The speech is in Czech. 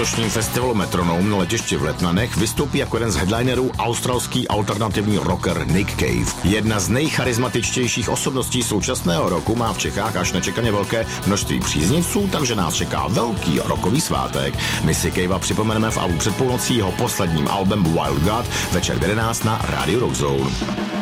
letošním festivalu Metronome na letišti v Letnanech vystoupí jako jeden z headlinerů australský alternativní rocker Nick Cave. Jedna z nejcharizmatičtějších osobností současného roku má v Čechách až nečekaně velké množství příznivců, takže nás čeká velký rockový svátek. My si Cavea připomeneme v albu před půlnocí jeho posledním albem Wild God večer v 11 na Radio Rock Zone.